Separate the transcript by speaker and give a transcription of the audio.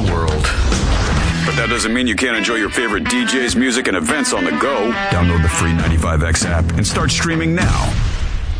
Speaker 1: the world.
Speaker 2: But that doesn't mean you can't enjoy your favorite DJs, music, and events on the go.
Speaker 1: Download the free 95X app and start streaming now.